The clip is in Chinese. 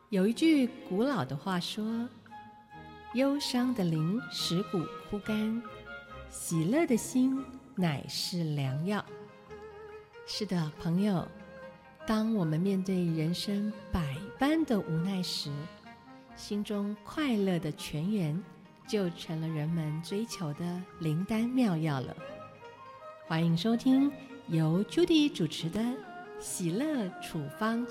有一句古老的话说，忧伤的灵使骨枯干，喜乐的心乃是良药。是的，朋友，当我们面对人生百般的无奈时，心中快乐的泉源就成了人们追求的灵丹妙药了。欢迎收听由 Judy 主持的喜乐处方